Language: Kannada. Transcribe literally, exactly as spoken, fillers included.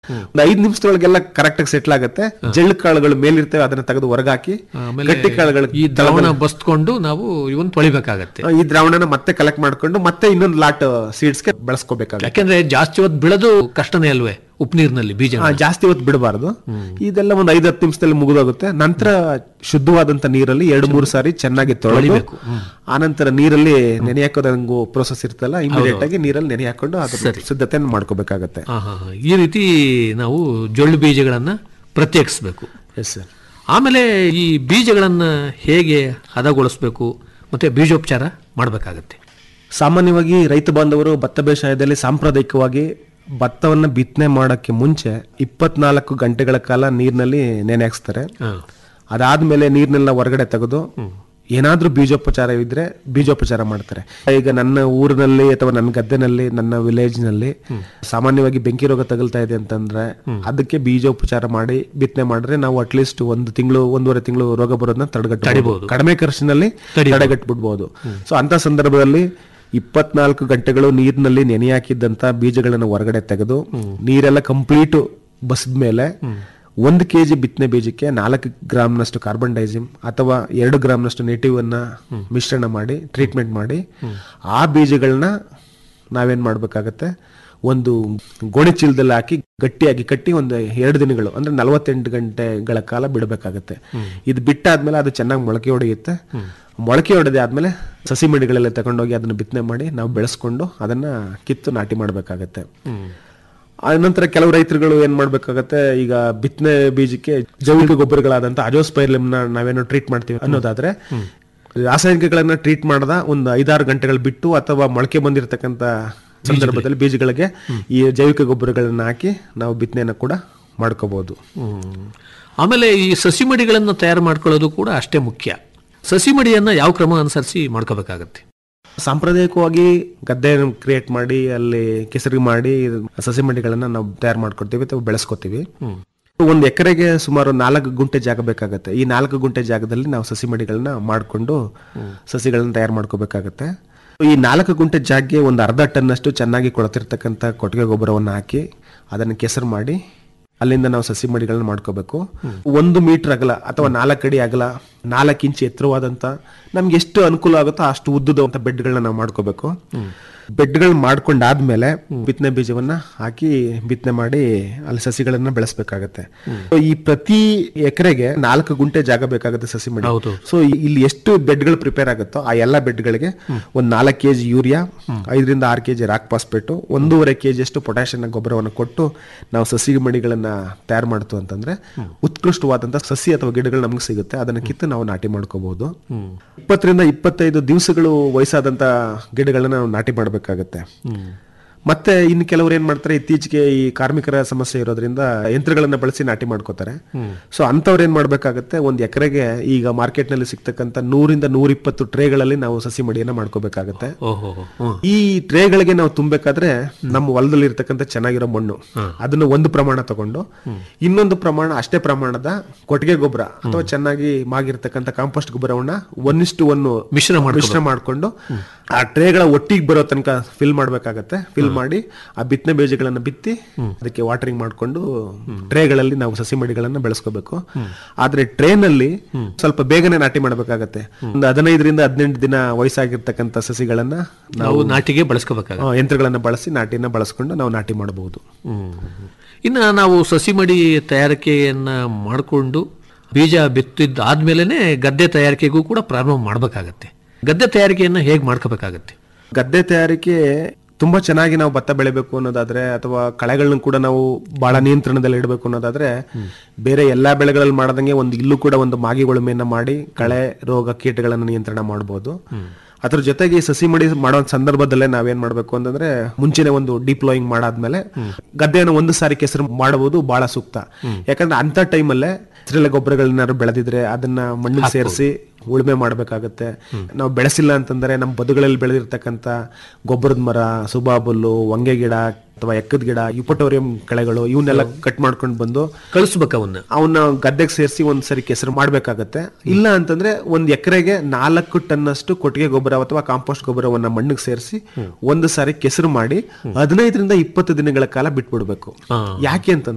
ಒಂದು ಐದು ನಿಮಿಷದೊಳಗೆಲ್ಲ ಕರೆಕ್ಟ್ ಆಗಿ ಸೆಟ್ಲ್ ಆಗುತ್ತೆ. ಜಳ್ಳು ಕಾಳುಗಳು ಮೇಲಿರ್ತವೆ, ಅದನ್ನ ತೆಗೆದು ಹೊರಗಾಕಿ ಗಟ್ಟಿ ಕಾಳುಗಳು ಈ ದ್ರಾವಣ ಬಸ್ಕೊಂಡು ನಾವು ಇವನ್ ತೊಳಿಬೇಕಾಗತ್ತೆ. ಈ ದ್ರಾವಣನ ಮತ್ತೆ ಕಲೆಕ್ಟ್ ಮಾಡ್ಕೊಂಡು ಮತ್ತೆ ಇನ್ನೊಂದು ಲಾಟ್ ಸೀಡ್ಸ್ಗೆ ಬೆಳೆಸ್ಕೋಬೇಕಾಗುತ್ತೆ. ಯಾಕಂದ್ರೆ ಜಾಸ್ತಿ ಹೊತ್ತು ಬಿಡೋದು ಕಷ್ಟನೇ ಅಲ್ವೇ ಉಪ್ಪು ನೀರಿನಲ್ಲಿ ಬೀಜ ಜಾಸ್ತಿ ಹೊತ್ತು ಬಿಡಬಾರ್ದು. ಇದೆಲ್ಲ ಒಂದು ಐದು ಹತ್ತು ನಿಮಿಷದಲ್ಲಿ ಮುಗಿದೋಗುತ್ತೆ. ನಂತರ ಶುದ್ಧವಾದಂತ ನೀರಲ್ಲಿ ಎರಡು ಮೂರು ಸಾರಿ ಚೆನ್ನಾಗಿ ತೊಳಿಬೇಕು. ಆನಂತರ ನೀರಲ್ಲಿ ನೆನೆ ಹಾಕೋದಂಗು ಪ್ರೋಸೆಸ್ ಇರ್ತಲ್ಲ, ಇಮಿಡಿಯೇಟ್ ಆಗಿ ನೀರಲ್ಲಿ ನೆನೆ ಹಾಕೊಂಡು ಅದ್ರ ಸಿದ್ಧತೆಯನ್ನು ಮಾಡ್ಕೋಬೇಕಾಗತ್ತೆ. ಈ ರೀತಿ ನಾವು ಜೊಳ್ಳು ಬೀಜಗಳನ್ನ ಪ್ರತ್ಯೇಕಿಸಬೇಕು. Yes sir. ಆಮೇಲೆ ಈ ಬೀಜಗಳನ್ನ ಹೇಗೆ ಹದಗೊಳಿಸಬೇಕು ಮತ್ತೆ ಬೀಜೋಪಚಾರ ಮಾಡಬೇಕಾಗತ್ತೆ. ಸಾಮಾನ್ಯವಾಗಿ ರೈತ ಬಾಂಧವರು ಭತ್ತ ಬೇಸಾಯದಲ್ಲಿ ಸಾಂಪ್ರದಾಯಿಕವಾಗಿ ಭತ್ತವನ್ನ ಬಿತ್ತನೆ ಮಾಡೋಕ್ಕೆ ಮುಂಚೆ ಇಪ್ಪತ್ನಾಲ್ಕು ಗಂಟೆಗಳ ಕಾಲ ನೀರಿನಲ್ಲಿ ನೆನೆ ಹಾಕ್ಸ್ತಾರೆ. ಅದಾದ್ಮೇಲೆ ನೀರ್ನೆಲ್ಲ ಹೊರಗಡೆ ತೆಗೆದು ಏನಾದ್ರೂ ಬೀಜೋಪಚಾರ ಇದ್ರೆ ಬೀಜೋಪಚಾರ ಮಾಡ್ತಾರೆ. ಈಗ ನನ್ನ ಊರಿನಲ್ಲಿ ಅಥವಾ ನನ್ನ ಗದ್ದೆನಲ್ಲಿ, ನನ್ನ ವಿಲೇಜ್ ನಲ್ಲಿ ಸಾಮಾನ್ಯವಾಗಿ ಬೆಂಕಿ ರೋಗ ತಗಲ್ತಾ ಇದೆ ಅಂತಂದ್ರೆ ಅದಕ್ಕೆ ಬೀಜೋಪಚಾರ ಮಾಡಿ ಬಿತ್ತನೆ ಮಾಡಿದ್ರೆ ನಾವು ಅಟ್ಲೀಸ್ಟ್ ಒಂದು ತಿಂಗಳು ಒಂದೂವರೆ ತಿಂಗಳು ರೋಗ ಬರೋದನ್ನ ತಡೆಗಟ್ಟಬಹುದು, ಕಡಿಮೆ ಖರ್ಚಿನಲ್ಲಿ ತಡೆಗಟ್ಟಬಿಡ್ಬಹುದು. ಸೊ ಅಂತ ಸಂದರ್ಭದಲ್ಲಿ ಇಪ್ಪತ್ನಾಲ್ಕು ಗಂಟೆಗಳು ನೀರಿನಲ್ಲಿ ನೆನೆ ಹಾಕಿದ್ದಂತ ಬೀಜಗಳನ್ನು ಹೊರಗಡೆ ತೆಗೆದು ನೀರೆಲ್ಲ ಕಂಪ್ಲೀಟ್ ಬಸ್ದ ಮೇಲೆ ಒಂದು ಕೆಜಿ ಬಿತ್ತನೆ ಬೀಜಕ್ಕೆ ನಾಲ್ಕು ಗ್ರಾಮ್ನಷ್ಟು ಕಾರ್ಬನ್ ಡೈಸಿಮ್ ಅಥವಾ ಎರಡು ಗ್ರಾಮ್ನಷ್ಟು ನೇಟಿವ್ ಅನ್ನ ಮಿಶ್ರಣ ಮಾಡಿ ಟ್ರೀಟ್ಮೆಂಟ್ ಮಾಡಿ ಆ ಬೀಜಗಳನ್ನ ನಾವೇನ್ ಮಾಡ್ಬೇಕಾಗತ್ತೆ, ಒಂದು ಗೋಣಿ ಚೀಲದಲ್ಲಿ ಹಾಕಿ ಗಟ್ಟಿಯಾಗಿ ಕಟ್ಟಿ ಒಂದು ಎರಡು ದಿನಗಳು ಅಂದ್ರೆ ನಲವತ್ತೆಂಟು ಗಂಟೆಗಳ ಕಾಲ ಬಿಡಬೇಕಾಗತ್ತೆ. ಇದು ಬಿಟ್ಟಾದ್ಮೇಲೆ ಅದು ಚೆನ್ನಾಗಿ ಮೊಳಕೆ ಹೊಡೆಯುತ್ತೆ. ಮೊಳಕೆ ಹೊಡೆದೇ ಆದ್ಮೇಲೆ ಸಸಿ ಮಡಿಗಳೆಲ್ಲ ತಗೊಂಡೋಗಿ ಅದನ್ನ ಬಿತ್ತನೆ ಮಾಡಿ ನಾವು ಬೆಳೆಸ್ಕೊಂಡು ಅದನ್ನ ಕಿತ್ತು ನಾಟಿ ಮಾಡ್ಬೇಕಾಗತ್ತೆ. ಆನಂತರ ಕೆಲವು ರೈತರುಗಳು ಏನ್ ಮಾಡ್ಬೇಕಾಗತ್ತೆ, ಈಗ ಬಿತ್ತನೆ ಬೀಜಕ್ಕೆ ಜೈವಿಕ ಗೊಬ್ಬರಗಳಾದಂತ ಅಜೋಸ್ಪೈರಿಲಮ್ ನ ನಾವೇನೋ ಟ್ರೀಟ್ ಮಾಡ್ತೀವಿ ಅನ್ನೋದಾದ್ರೆ ರಾಸಾಯನಿಕಗಳನ್ನ ಟ್ರೀಟ್ ಮಾಡದ ಒಂದು ಐದಾರು ಗಂಟೆಗಳು ಬಿಟ್ಟು ಅಥವಾ ಮೊಳಕೆ ಬಂದಿರತಕ್ಕಂತ ಸಂದರ್ಭದಲ್ಲಿ ಬೀಜಗಳಿಗೆ ಈ ಜೈವಿಕ ಗೊಬ್ಬರಗಳನ್ನ ಹಾಕಿ ನಾವು ಬಿತ್ತನೆಯನ್ನ ಕೂಡ ಮಾಡ್ಕೋಬಹುದು. ಆಮೇಲೆ ಈ ಸಸಿ ಮಡಿಗಳನ್ನು ತಯಾರು ಮಾಡ್ಕೊಳ್ಳೋದು ಕೂಡ ಅಷ್ಟೇ ಮುಖ್ಯ. ಸಸಿ ಮಡಿಯನ್ನ ಯಾವ ಕ್ರಮ ಅನುಸರಿಸಿ ಮಾಡ್ಕೋಬೇಕಾಗತ್ತೆ? ಸಾಂಪ್ರದಾಯಿಕವಾಗಿ ಗದ್ದೆ ಕ್ರಿಯೇಟ್ ಮಾಡಿ ಅಲ್ಲಿ ಕೆಸರು ಮಾಡಿ ಸಸಿ ಮಡಿಗಳನ್ನ ನಾವು ತಯಾರು ಮಾಡ್ಕೊಡ್ತೀವಿ ಅಥವಾ ಬೆಳೆಸ್ಕೊತೀವಿ. ಒಂದು ಎಕರೆಗೆ ಸುಮಾರು ನಾಲ್ಕು ಗುಂಟೆ ಜಾಗ ಬೇಕಾಗತ್ತೆ. ಈ ನಾಲ್ಕು ಗುಂಟೆ ಜಾಗದಲ್ಲಿ ನಾವು ಸಸಿ ಮಡಿಗಳನ್ನ ಮಾಡಿಕೊಂಡು ಸಸಿಗಳನ್ನ ತಯಾರು ಮಾಡ್ಕೋಬೇಕಾಗತ್ತೆ. ಈ ನಾಲ್ಕು ಗುಂಟೆ ಜಾಗಕ್ಕೆ ಒಂದು ಅರ್ಧ ಟನ್ ಅಷ್ಟು ಚೆನ್ನಾಗಿ ಕೊಳತಿರ್ತಕ್ಕಂಥ ಕೊಟ್ಟಿಗೆ ಗೊಬ್ಬರವನ್ನು ಹಾಕಿ ಅದನ್ನು ಕೆಸರು ಮಾಡಿ ಅಲ್ಲಿಂದ ನಾವು ಸಸಿ ಮಡಿಗಳನ್ನ ಮಾಡ್ಕೋಬೇಕು. ಒಂದು ಮೀಟರ್ ಅಗಲ ಅಥವಾ ನಾಲ್ಕು ಅಡಿ ಅಗಲ, ನಾಲ್ಕು ಇಂಚು ಎತ್ತರವಾದಂತ ನಮ್ಗೆ ಎಷ್ಟು ಅನುಕೂಲ ಆಗುತ್ತೋ ಅಷ್ಟು ಉದ್ದದ ಬೆಡ್ಗಳನ್ನ ನಾವು ಮಾಡ್ಕೋಬೇಕು. ಬೆಡ್ಗಳನ್ನ ಮಾಡ್ಕೊಂಡಾದ್ಮೇಲೆ ಬಿತ್ತನೆ ಬೀಜವನ್ನ ಹಾಕಿ ಬಿತ್ತನೆ ಮಾಡಿ ಅಲ್ಲಿ ಸಸಿಗಳನ್ನ ಬೆಳೆಸಬೇಕಾಗತ್ತೆ. ಈ ಪ್ರತಿ ಎಕರೆಗೆ ನಾಲ್ಕು ಗುಂಟೆ ಜಾಗ ಬೇಕಾಗುತ್ತೆ ಸಸಿ ಮಡಿ. ಸೊ ಇಲ್ಲಿ ಎಷ್ಟು ಬೆಡ್ಗಳು ಪ್ರಿಪೇರ್ ಆಗುತ್ತೋ ಆ ಎಲ್ಲಾ ಬೆಡ್ಗಳಿಗೆ ಒಂದ್ ನಾಲ್ಕು ಕೆಜಿ ಯೂರಿಯಾ, ಐದರಿಂದ ಆರು ಕೆಜಿ ರಾಕ್ ಫಾಸ್ಫೇಟ್, ಒಂದೂವರೆ ಕೆಜಿ ಅಷ್ಟು ಪೊಟ್ಯಾಷಿಯಂ ಗೊಬ್ಬರವನ್ನು ಕೊಟ್ಟು ನಾವು ಸಸಿ ಮಡಿಗಳನ್ನ ತಯಾರು ಮಾಡ್ತು ಅಂತಂದ್ರೆ ಉತ್ಕೃಷ್ಟವಾದಂತಹ ಸಸಿ ಅಥವಾ ಗಿಡಗಳು ನಮ್ಗೆ ಸಿಗುತ್ತೆ. ಅದನ್ನ ಕಿತ್ತು ನಾವು ನಾಟಿ ಮಾಡ್ಕೋಬಹುದು. ಇಪ್ಪತ್ತರಿಂದ ಇಪ್ಪತ್ತೈದು ದಿವಸಗಳು ವಯಸ್ಸಾದಂತ ಗಿಡಗಳನ್ನ ನಾವು ನಾಟಿ ಮಾಡಬೇಕು ಬೇಕಾಗತ್ತೆ. ಮತ್ತೆ ಇನ್ನು ಕೆಲವರು ಏನ್ ಮಾಡ್ತಾರೆ, ಇತ್ತೀಚೆಗೆ ಈ ಕಾರ್ಮಿಕರ ಸಮಸ್ಯೆ ಇರೋದ್ರಿಂದ ಯಂತ್ರಗಳನ್ನ ಬಳಸಿ ನಾಟಿ ಮಾಡ್ಕೋತಾರೆ. ಸೊ ಅಂತವ್ರು ಏನ್ ಮಾಡ್ಬೇಕಾಗತ್ತೆ, ಒಂದ್ ಎಕರೆಗೆ ಈಗ ಮಾರ್ಕೆಟ್ ನಲ್ಲಿ ಸಿಗ್ತಕ್ಕಂತ ನೂರಿಂದ ನೂರ ಇಪ್ಪತ್ತು ಟ್ರೇಗಳಲ್ಲಿ ನಾವು ಸಸಿ ಮಡಿಯನ್ನ ಮಾಡ್ಕೋಬೇಕಾಗತ್ತೆ. ಈ ಟ್ರೇಗಳಿಗೆ ನಾವು ತುಂಬಬೇಕಾದ್ರೆ ನಮ್ಮ ಹೊಲದಲ್ಲಿ ಇರ್ತಕ್ಕಂಥ ಚೆನ್ನಾಗಿರೋ ಮಣ್ಣು ಅದನ್ನ ಒಂದು ಪ್ರಮಾಣ ತಗೊಂಡು ಇನ್ನೊಂದು ಪ್ರಮಾಣ ಅಷ್ಟೇ ಪ್ರಮಾಣದ ಕೊಟ್ಟಿಗೆ ಗೊಬ್ಬರ ಅಥವಾ ಚೆನ್ನಾಗಿ ಮಾಗಿರ್ತಕ್ಕಂಥ ಕಾಂಪೋಸ್ಟ್ ಗೊಬ್ಬರವನ್ನ ಒನ್ನಿಷ್ಟು ಒಂದು ಮಿಶ್ರ ಮಿಶ್ರ ಮಾಡ್ಕೊಂಡು ಆ ಟ್ರೇಗಳ ಒಟ್ಟಿಗೆ ಬರೋ ತನಕ ಫಿಲ್ ಮಾಡ್ಬೇಕಾಗತ್ತೆ. ಫಿಲ್ ಮಾಡಿ ಆ ಬಿತ್ತನೆ ಬೀಜಗಳನ್ನ ಬಿತ್ತಿ ಅದಕ್ಕೆ ವಾಟರಿಂಗ್ ಮಾಡ್ಕೊಂಡು ಟ್ರೇಗಳಲ್ಲಿ ನಾವು ಸಸಿ ಮಡಿಗಳನ್ನ ಬೆಳೆಸ್ಕೋಬೇಕು. ಆದ್ರೆ ಟ್ರೇನಲ್ಲಿ ಸ್ವಲ್ಪ ಬೇಗನೆ ನಾಟಿ ಮಾಡ್ಬೇಕಾಗತ್ತೆ. ಒಂದು ಹದಿನೈದರಿಂದ ಹದಿನೆಂಟು ದಿನ ವಯಸ್ಸಾಗಿರ್ತಕ್ಕಂಥ ಸಸಿಗಳನ್ನ ನಾವು ನಾಟಿಗೆ ಬಳಸ್ಕೋಬೇಕಾಗುತ್ತೆ. ಯಂತ್ರಗಳನ್ನ ಬಳಸಿ ನಾಟಿನ ಬಳಸ್ಕೊಂಡು ನಾವು ನಾಟಿ ಮಾಡಬಹುದು. ಇನ್ನು ನಾವು ಸಸಿ ಮಡಿ ತಯಾರಿಕೆಯನ್ನ ಮಾಡಿಕೊಂಡು ಬೀಜ ಬಿತ್ತಿದ್ದ ಆದ್ಮೇಲೆನೆ ಗದ್ದೆ ತಯಾರಿಕೆಗೂ ಕೂಡ ಪ್ರಾರಂಭ ಮಾಡ್ಬೇಕಾಗತ್ತೆ. ಗದ್ದೆ ತಯಾರಿಕೆಯನ್ನ ಹೇಗೆ ಮಾಡ್ಕೋಬೇಕಾಗತ್ತೆ? ಗದ್ದೆ ತಯಾರಿಕೆ ತುಂಬಾ ಚೆನ್ನಾಗಿ ನಾವು ಭತ್ತ ಬೆಳಿಬೇಕು ಅನ್ನೋದಾದ್ರೆ ಅಥವಾ ಕಳೆಗಳನ್ನ ಕೂಡ ನಾವು ಬಹಳ ನಿಯಂತ್ರಣದಲ್ಲಿ ಇಡಬೇಕು ಅನ್ನೋದಾದ್ರೆ ಬೇರೆ ಎಲ್ಲಾ ಬೆಳೆಗಳಲ್ಲಿ ಮಾಡದಂಗೆ ಒಂದು ಇಲ್ಲೂ ಕೂಡ ಒಂದು ಮಾಗಿ ಉಳುಮೆಯನ್ನ ಮಾಡಿ ಕಳೆ ರೋಗ ಕೀಟಗಳನ್ನ ನಿಯಂತ್ರಣ ಮಾಡಬಹುದು. ಅದ್ರ ಜೊತೆಗೆ ಸಸಿ ಮಡಿ ಮಾಡೋ ಸಂದರ್ಭದಲ್ಲೇ ನಾವೇನ್ ಮಾಡ್ಬೇಕು ಅಂತಂದ್ರೆ ಮುಂಚೆನೆ ಒಂದು ಡಿಪ್ಲೋಯಿಂಗ್ ಮಾಡಾದ್ಮೇಲೆ ಗದ್ದೆಯನ್ನು ಒಂದು ಸಾರಿ ಕೆಸರು ಮಾಡಬಹುದು, ಬಹಳ ಸೂಕ್ತ. ಯಾಕಂದ್ರೆ ಅಂತ ಟೈಮಲ್ಲೇ ಹಸಿರೆಲೆ ಗೊಬ್ಬರಗಳನ್ನಾರು ಬೆಳೆದಿದ್ರೆ ಅದನ್ನ ಮಣ್ಣಿಗೆ ಸೇರಿಸಿ ಉಳುಮೆ ಮಾಡ್ಬೇಕಾಗತ್ತೆ. ನಾವು ಬೆಳೆಸಿಲ್ಲ ಅಂತಂದ್ರೆ ನಮ್ಮ ಬದುಗಳಲ್ಲಿ ಬೆಳೆದಿರ್ತಕ್ಕಂಥ ಗೊಬ್ಬರದ ಮರ, ಸುಬಾಬುಲ್ಲು, ಹೊಂಗೆ ಗಿಡ ಅಥವಾ ಎಕ್ಕದ ಗಿಡ, ಯುಪಟೋರಿಯಂ ಕಳೆಗಳು ಇವನ್ನೆಲ್ಲ ಕಟ್ ಮಾಡ್ಕೊಂಡು ಬಂದು ಕಳಿಸ್ಬೇಕು. ಅವನ್ನ ಅವನ್ನ ಗದ್ದೆಗೆ ಸೇರಿಸಿ ಒಂದ್ಸರಿ ಕೆಸರು ಮಾಡ್ಬೇಕಾಗತ್ತೆ. ಇಲ್ಲ ಅಂತಂದ್ರೆ ಒಂದ್ ಎಕರೆಗೆ ನಾಲ್ಕು ಟನ್ ಅಷ್ಟು ಕೊಟ್ಟಿಗೆ ಗೊಬ್ಬರ ಅಥವಾ ಕಾಂಪೋಸ್ಟ್ ಗೊಬ್ಬರವನ್ನ ಮಣ್ಣಿಗೆ ಸೇರಿಸಿ ಒಂದು ಸಾರಿ ಕೆಸರು ಮಾಡಿ ಹದಿನೈದರಿಂದ ಇಪ್ಪತ್ತು ದಿನಗಳ ಕಾಲ ಬಿಟ್ಬಿಡ್ಬೇಕು. ಯಾಕೆ ಅಂತಂದ್ರೆ